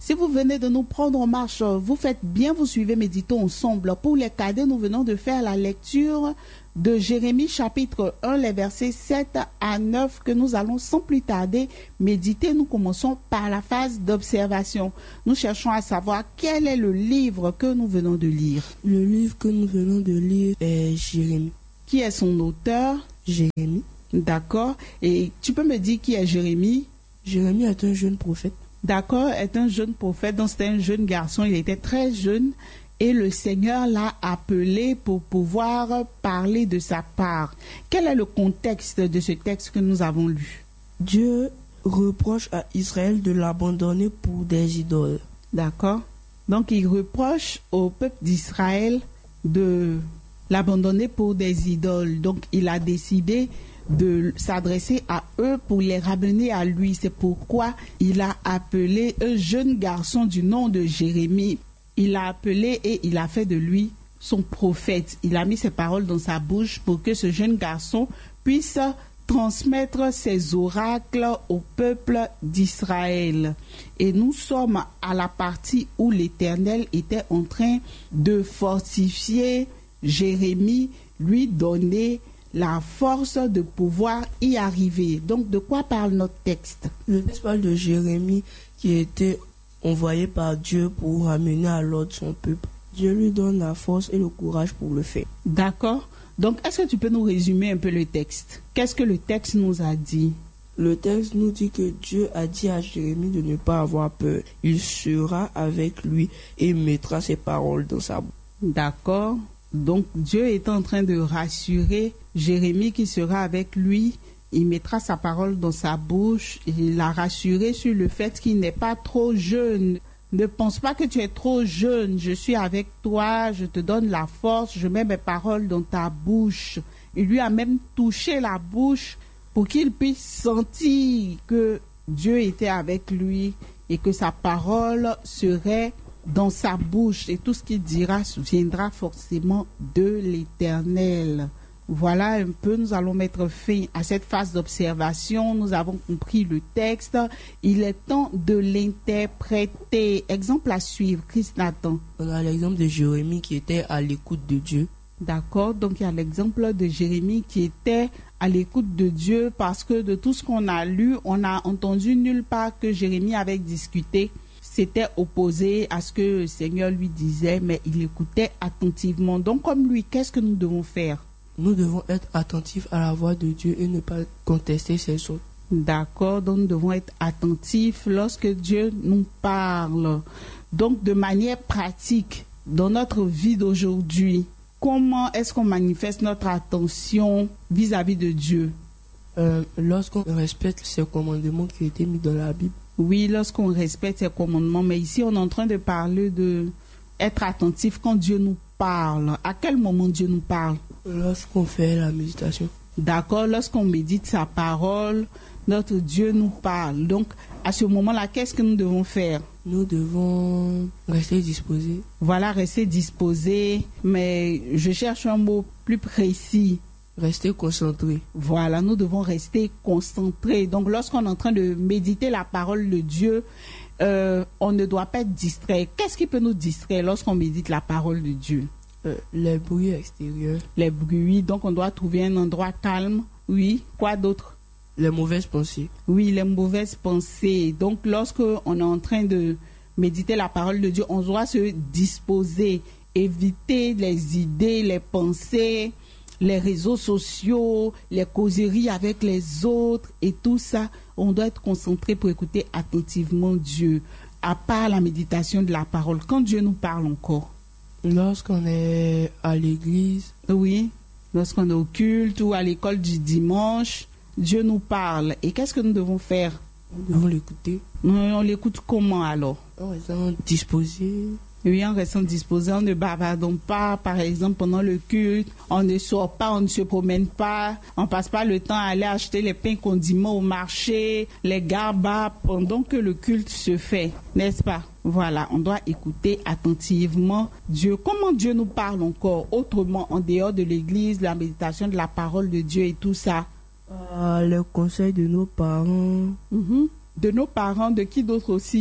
Si vous venez de nous prendre en marche, vous faites bien, vous suivez, méditons ensemble. Pour les cadets, nous venons de faire la lecture de Jérémie chapitre 1, les versets 7 à 9 que nous allons sans plus tarder méditer. Nous commençons par la phase d'observation. Nous cherchons à savoir quel est le livre que nous venons de lire. Le livre que nous venons de lire est Jérémie. Qui est son auteur? Jérémie. D'accord. Et tu peux me dire qui est Jérémie? Jérémie est un jeune prophète. D'accord, est un jeune prophète, donc c'était un jeune garçon, il était très jeune et le Seigneur l'a appelé pour pouvoir parler de sa part. Quel est le contexte de ce texte que nous avons lu? Dieu reproche à Israël de l'abandonner pour des idoles. D'accord, donc il reproche au peuple d'Israël de l'abandonner pour des idoles. Donc il a décidé de s'adresser à eux pour les ramener à lui. C'est pourquoi il a appelé un jeune garçon du nom de Jérémie. Il l'a appelé et il a fait de lui son prophète. Il a mis ses paroles dans sa bouche pour que ce jeune garçon puisse transmettre ses oracles au peuple d'Israël. Et nous sommes à la partie où l'Éternel était en train de fortifier Jérémie, lui donner la force de pouvoir y arriver. Donc, de quoi parle notre texte? Le texte parle de Jérémie qui était envoyé par Dieu pour ramener à l'ordre son peuple. Dieu lui donne la force et le courage pour le faire. D'accord. Donc, est-ce que tu peux nous résumer un peu le texte? Qu'est-ce que le texte nous a dit? Le texte nous dit que Dieu a dit à Jérémie de ne pas avoir peur. Il sera avec lui et mettra ses paroles dans sa bouche. D'accord. Donc, Dieu est en train de rassurer Jérémie qui sera avec lui. Il mettra sa parole dans sa bouche. Il l'a rassuré sur le fait qu'il n'est pas trop jeune. Ne pense pas que tu es trop jeune. Je suis avec toi, je te donne la force, je mets mes paroles dans ta bouche. Il lui a même touché la bouche pour qu'il puisse sentir que Dieu était avec lui et que sa parole serait dans sa bouche et tout ce qu'il dira viendra forcément de l'Éternel. Voilà un peu, nous allons mettre fin à cette phase d'observation. Nous avons compris le texte. Il est temps de l'interpréter. Exemple à suivre, Christ Nathan. On a l'exemple de Jérémie qui était à l'écoute de Dieu. D'accord, donc il y a l'exemple de Jérémie qui était à l'écoute de Dieu parce que de tout ce qu'on a lu, on n'a entendu nulle part que Jérémie avait discuté. S'était opposé à ce que le Seigneur lui disait, mais il écoutait attentivement. Donc comme lui, qu'est-ce que nous devons faire? Nous devons être attentifs à la voix de Dieu et ne pas contester ses ordres. D'accord, donc nous devons être attentifs lorsque Dieu nous parle. Donc de manière pratique, dans notre vie d'aujourd'hui, comment est-ce qu'on manifeste notre attention vis-à-vis de Dieu? Lorsqu'on respecte ses commandements qui ont été mis dans la Bible. Oui, lorsqu'on respecte ses commandements, mais ici on est en train de parler de être attentif quand Dieu nous parle. À quel moment Dieu nous parle? Lorsqu'on fait la méditation. D'accord, lorsqu'on médite sa parole, notre Dieu nous parle. Donc, à ce moment-là, qu'est-ce que nous devons faire? Nous devons rester disposés. Voilà, rester disposés, mais je cherche un mot plus précis. Rester concentrés. Voilà, nous devons rester concentrés. Donc, lorsqu'on est en train de méditer la parole de Dieu, on ne doit pas être distrait. Qu'est-ce qui peut nous distraire lorsqu'on médite la parole de Dieu? Les bruits extérieurs. Les bruits, donc on doit trouver un endroit calme. Oui, quoi d'autre? Les mauvaises pensées. Oui, les mauvaises pensées. Donc lorsqu'on est en train de méditer la parole de Dieu, on doit se disposer, éviter les idées, les pensées, les réseaux sociaux, les causeries avec les autres et tout ça. On doit être concentré pour écouter attentivement Dieu, à part la méditation de la parole. Quand Dieu nous parle encore. Lorsqu'on est à l'église. Oui, lorsqu'on est au culte ou à l'école du dimanche, Dieu nous parle. Et qu'est-ce que nous devons faire? Nous devons l'écouter. On l'écoute comment alors? En restant disposé. Oui, en restant disposé, on ne bavardons pas, par exemple, pendant le culte, on ne sort pas, on ne se promène pas, on passe pas le temps à aller acheter les pains condiments au marché, les garbas, pendant que le culte se fait, n'est-ce pas? Voilà, on doit écouter attentivement Dieu. Comment Dieu nous parle encore, autrement, en dehors de l'église, la méditation de la parole de Dieu et tout ça? Les conseils de nos parents. De nos parents, de qui d'autre aussi?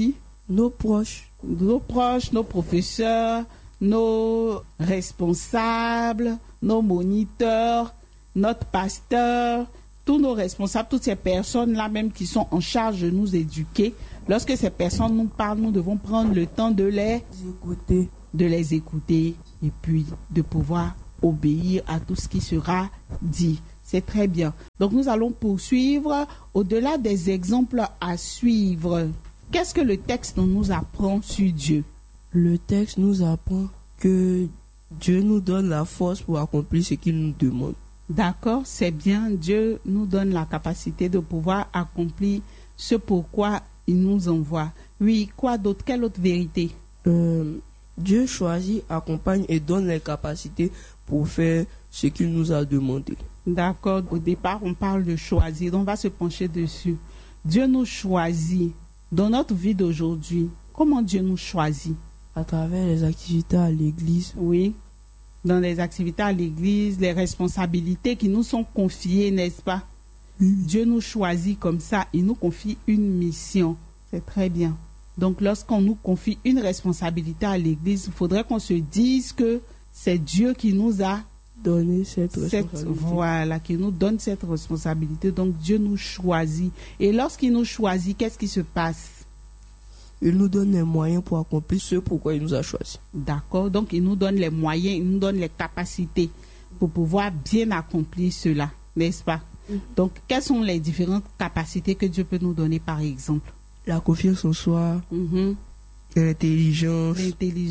Nos proches, nos professeurs, nos responsables, nos moniteurs, notre pasteur, tous nos responsables, toutes ces personnes-là même qui sont en charge de nous éduquer. Lorsque ces personnes nous parlent, nous devons prendre le temps de les écouter et puis de pouvoir obéir à tout ce qui sera dit. C'est très bien. Donc nous allons poursuivre au-delà des exemples à suivre. Qu'est-ce que le texte nous apprend sur Dieu? Le texte nous apprend que Dieu nous donne la force pour accomplir ce qu'il nous demande. D'accord, c'est bien. Dieu nous donne la capacité de pouvoir accomplir ce pourquoi il nous envoie. Oui, quoi d'autre? Quelle autre vérité? Dieu choisit, accompagne et donne les capacités pour faire ce qu'il nous a demandé. D'accord, au départ, on parle de choisir. On va se pencher dessus. Dieu nous choisit. Dans notre vie d'aujourd'hui, comment Dieu nous choisit? À travers les activités à l'église. Oui, dans les activités à l'église, les responsabilités qui nous sont confiées, n'est-ce pas? Dieu nous choisit comme ça, il nous confie une mission. C'est très bien. Donc, lorsqu'on nous confie une responsabilité à l'église, il faudrait qu'on se dise que c'est Dieu qui nous a donné cette responsabilité. Voilà, qui nous donne cette responsabilité. Donc, Dieu nous choisit. Et lorsqu'il nous choisit, qu'est-ce qui se passe? Il nous donne les moyens pour accomplir ce pourquoi il nous a choisis. D'accord. Donc, il nous donne les moyens, il nous donne les capacités pour pouvoir bien accomplir cela, n'est-ce pas? Donc, quelles sont les différentes capacités que Dieu peut nous donner, par exemple? La confiance en soi, l'intelligence,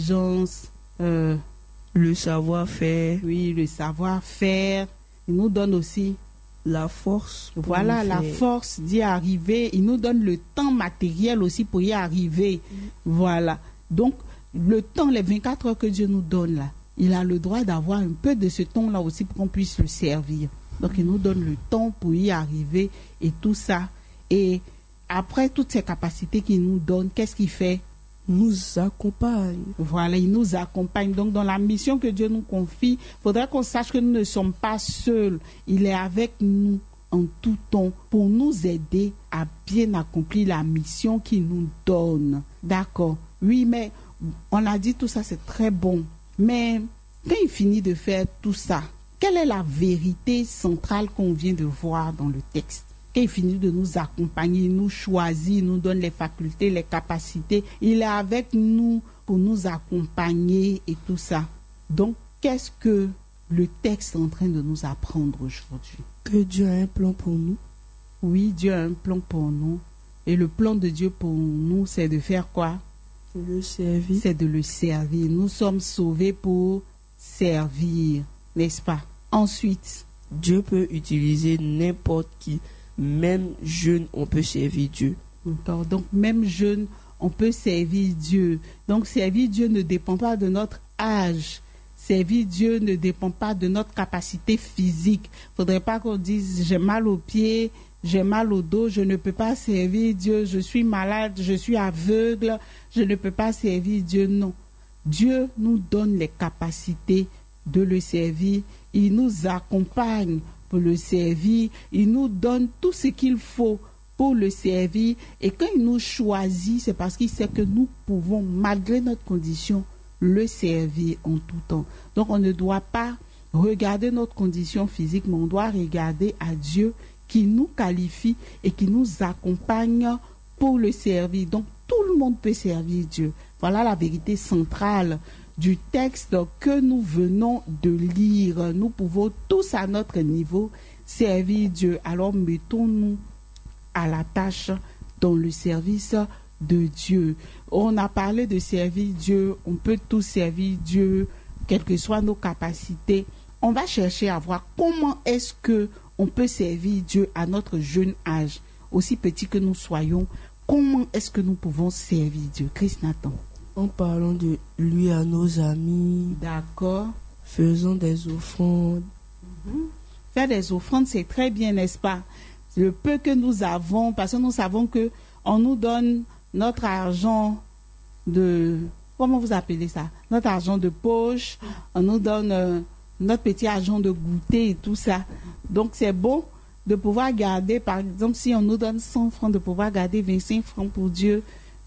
le savoir-faire. Oui, le savoir-faire. Il nous donne aussi la force. Voilà, la force d'y arriver. Il nous donne le temps matériel aussi pour y arriver. Voilà. Donc, le temps, les 24 heures que Dieu nous donne là, il a le droit d'avoir un peu de ce temps-là aussi pour qu'on puisse le servir. Donc, il nous donne le temps pour y arriver et tout ça. Et après toutes ces capacités qu'il nous donne, qu'est-ce qu'il fait? Nous accompagne. Voilà, il nous accompagne. Donc, dans la mission que Dieu nous confie, il faudrait qu'on sache que nous ne sommes pas seuls. Il est avec nous en tout temps pour nous aider à bien accomplir la mission qu'il nous donne. D'accord. Oui, mais on a dit tout ça, c'est très bon. Mais quand il finit de faire tout ça, quelle est la vérité centrale qu'on vient de voir dans le texte? Quand il finit de nous accompagner, il nous choisit, il nous donne les facultés, les capacités. Il est avec nous pour nous accompagner et tout ça. Donc, qu'est-ce que le texte est en train de nous apprendre aujourd'hui? Que Dieu a un plan pour nous. Oui, Dieu a un plan pour nous. Et le plan de Dieu pour nous, c'est de faire quoi? Le servir. C'est de le servir. Nous sommes sauvés pour servir, n'est-ce pas? Ensuite, Dieu peut utiliser n'importe qui. Même jeune, on peut servir Dieu. D'accord. Donc, même jeune, on peut servir Dieu. Donc, servir Dieu ne dépend pas de notre âge. Servir Dieu ne dépend pas de notre capacité physique. Il ne faudrait pas qu'on dise « j'ai mal aux pieds, j'ai mal au dos, je ne peux pas servir Dieu, je suis malade, je suis aveugle, je ne peux pas servir Dieu. » Non. Dieu nous donne les capacités de le servir. Il nous accompagne pour le servir, il nous donne tout ce qu'il faut pour le servir. Et quand il nous choisit, c'est parce qu'il sait que nous pouvons, malgré notre condition, le servir en tout temps. Donc on ne doit pas regarder notre condition physique, mais on doit regarder à Dieu qui nous qualifie et qui nous accompagne pour le servir. Donc tout le monde peut servir Dieu. Voilà la vérité centrale du texte que nous venons de lire. Nous pouvons tous à notre niveau servir Dieu. Alors mettons-nous à la tâche dans le service de Dieu. On a parlé de servir Dieu. On peut tous servir Dieu, quelles que soient nos capacités. On va chercher à voir comment est-ce que on peut servir Dieu à notre jeune âge, aussi petit que nous soyons. Comment est-ce que nous pouvons servir Dieu? Christ Nathan. En parlant de lui à nos amis. D'accord. Faisons des offrandes. Faire des offrandes, c'est très bien, n'est-ce pas? Le peu que nous avons, parce que nous savons que on nous donne notre argent de... Comment vous appelez ça? Notre argent de poche. On nous donne notre petit argent de goûter et tout ça. Donc, c'est bon de pouvoir garder, par exemple, si on nous donne 100 francs, de pouvoir garder 25 francs pour Dieu.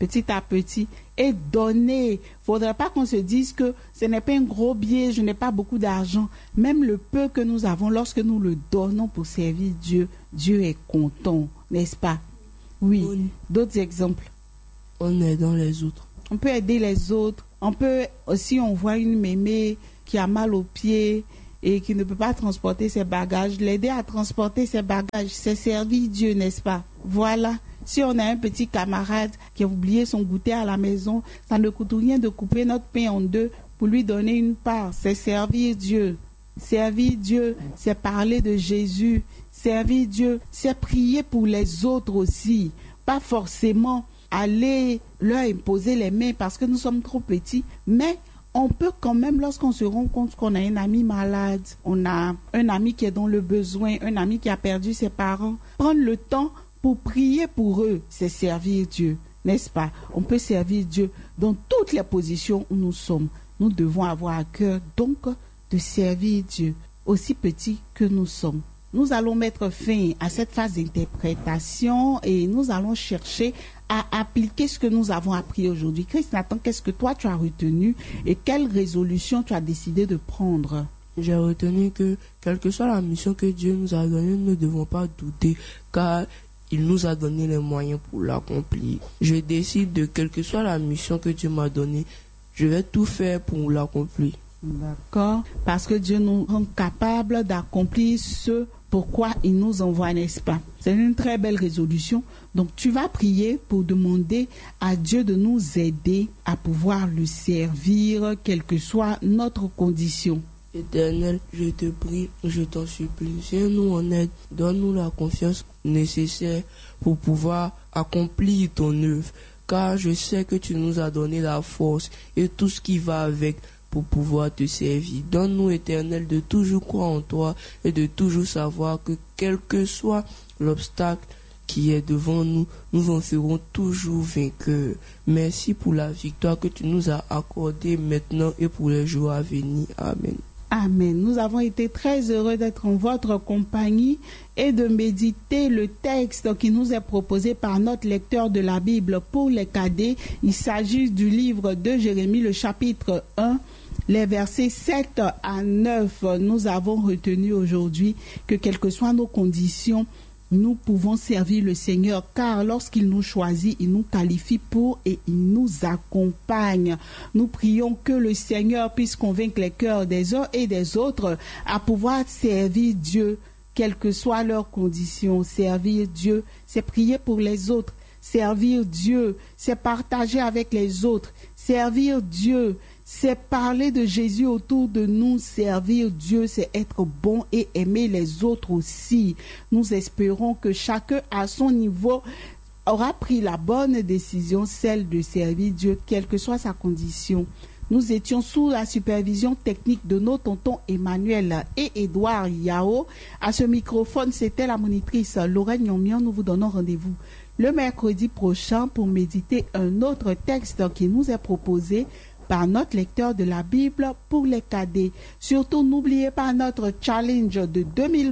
petit à petit, et donner. Faudrait pas qu'on se dise que ce n'est pas un gros billet, je n'ai pas beaucoup d'argent. Même le peu que nous avons, lorsque nous le donnons pour servir Dieu, Dieu est content, n'est-ce pas? Oui. D'autres exemples? En aidant les autres. On peut aider les autres. On peut aussi, on voit une mémé qui a mal aux pieds et qui ne peut pas transporter ses bagages, l'aider à transporter ses bagages, c'est servir Dieu, n'est-ce pas? Voilà. Si on a un petit camarade qui a oublié son goûter à la maison, ça ne coûte rien de couper notre pain en deux pour lui donner une part. C'est servir Dieu. Servir Dieu, c'est parler de Jésus. Servir Dieu, c'est prier pour les autres aussi. Pas forcément aller leur imposer les mains parce que nous sommes trop petits, mais on peut quand même, lorsqu'on se rend compte qu'on a un ami malade, on a un ami qui est dans le besoin, un ami qui a perdu ses parents, prendre le temps pour prier pour eux, c'est servir Dieu, n'est-ce pas? On peut servir Dieu dans toutes les positions où nous sommes. Nous devons avoir à cœur donc de servir Dieu, aussi petit que nous sommes. Nous allons mettre fin à cette phase d'interprétation et nous allons chercher à appliquer ce que nous avons appris aujourd'hui. Christ Nathan, qu'est-ce que toi tu as retenu et quelle résolution tu as décidé de prendre? J'ai retenu que, quelle que soit la mission que Dieu nous a donnée, nous ne devons pas douter, car il nous a donné les moyens pour l'accomplir. Je décide de, quelle que soit la mission que Dieu m'a donnée, je vais tout faire pour l'accomplir. D'accord. Parce que Dieu nous rend capables d'accomplir ce pourquoi il nous envoie, n'est-ce pas? C'est une très belle résolution. Donc, tu vas prier pour demander à Dieu de nous aider à pouvoir le servir, quelle que soit notre condition. Éternel, je te prie, je t'en supplie, viens-nous en aide, donne-nous la confiance nécessaire pour pouvoir accomplir ton œuvre, car je sais que tu nous as donné la force et tout ce qui va avec pour pouvoir te servir. Donne-nous, Éternel, de toujours croire en toi et de toujours savoir que quel que soit l'obstacle qui est devant nous, nous en serons toujours vainqueurs. Merci pour la victoire que tu nous as accordée maintenant et pour les jours à venir. Amen. Amen. Nous avons été très heureux d'être en votre compagnie et de méditer le texte qui nous est proposé par notre lecteur de la Bible pour les cadets. Il s'agit du livre de Jérémie, le chapitre 1, les versets 7 à 9. Nous avons retenu aujourd'hui que quelles que soient nos conditions, nous pouvons servir le Seigneur, car lorsqu'il nous choisit, il nous qualifie pour et il nous accompagne. Nous prions que le Seigneur puisse convaincre les cœurs des uns et des autres à pouvoir servir Dieu, quelles que soient leurs conditions. Servir Dieu, c'est prier pour les autres. Servir Dieu, c'est partager avec les autres. Servir Dieu, c'est parler de Jésus autour de nous. Servir Dieu, c'est être bon et aimer les autres aussi. Nous espérons que chacun à son niveau aura pris la bonne décision, celle de servir Dieu, quelle que soit sa condition. Nous étions sous la supervision technique de nos tontons Emmanuel et Édouard Yao. À ce microphone, c'était la monitrice Lorraine Nyonmion. Nous vous donnons rendez-vous le mercredi prochain pour méditer un autre texte qui nous est proposé par notre lecteur de la Bible pour les cadets. Surtout, n'oubliez pas notre challenge de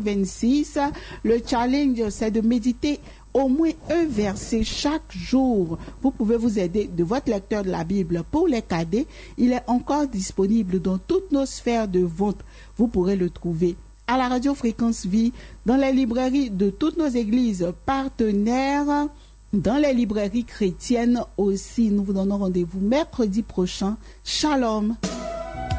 2026. Le challenge, c'est de méditer au moins un verset chaque jour. Vous pouvez vous aider de votre lecteur de la Bible pour les cadets. Il est encore disponible dans toutes nos sphères de vente. Vous pourrez le trouver à la radio Fréquence Vie, dans les librairies de toutes nos églises partenaires, dans les librairies chrétiennes aussi. Nous vous donnons rendez-vous mercredi prochain. Shalom.